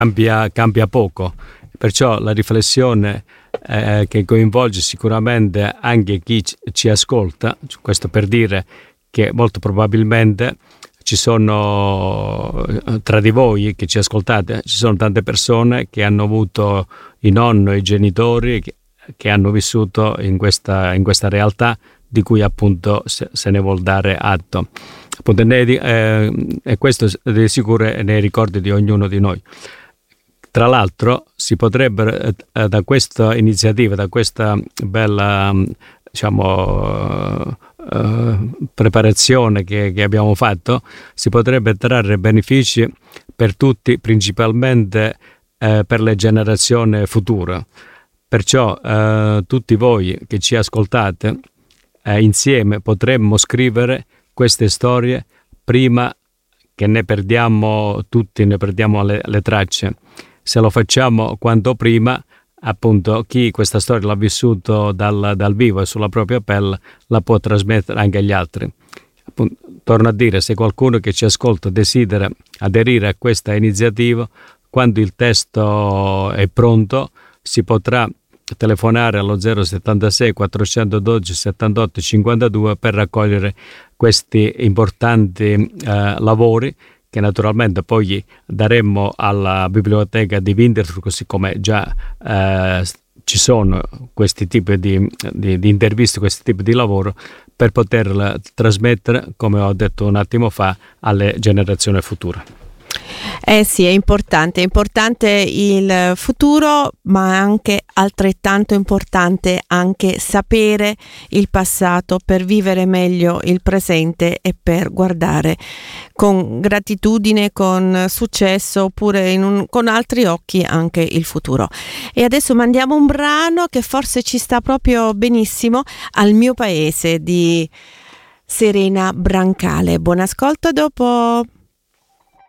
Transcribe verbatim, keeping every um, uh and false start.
cambia, cambia poco. Perciò la riflessione eh, che coinvolge sicuramente anche chi ci, ci ascolta, questo per dire che molto probabilmente ci sono, tra di voi che ci ascoltate, ci sono tante persone che hanno avuto i nonni, i genitori che, che hanno vissuto in questa, in questa realtà di cui appunto se, se ne vuol dare atto. Appunto, ne, eh, e questo di sicuro è nei ricordi di ognuno di noi. Tra l'altro si potrebbe eh, da questa iniziativa, da questa bella diciamo eh, preparazione che, che abbiamo fatto, si potrebbe trarre benefici per tutti, principalmente eh, per le generazioni future. Perciò eh, tutti voi che ci ascoltate, eh, insieme potremmo scrivere queste storie prima che ne perdiamo tutti, ne perdiamo le, le tracce. Se lo facciamo quanto prima, appunto, chi questa storia l'ha vissuto dal, dal vivo e sulla propria pelle la può trasmettere anche agli altri. Appunto, torno a dire, se qualcuno che ci ascolta desidera aderire a questa iniziativa, quando il testo è pronto si potrà telefonare allo zero settantasei quattrocentododici settantotto cinquantadue per raccogliere questi importanti eh, lavori che naturalmente poi daremmo alla biblioteca di Winterthur, così come già eh, ci sono questi tipi di, di, di interviste, questi tipi di lavoro, per poterla trasmettere, come ho detto un attimo fa, alle generazioni future. Eh sì, è importante, è importante il futuro, ma anche altrettanto importante anche sapere il passato per vivere meglio il presente e per guardare con gratitudine, con successo, oppure in un, con altri occhi anche il futuro. E adesso mandiamo un brano che forse ci sta proprio benissimo, Al mio paese di Serena Brancale. Buon ascolto, dopo.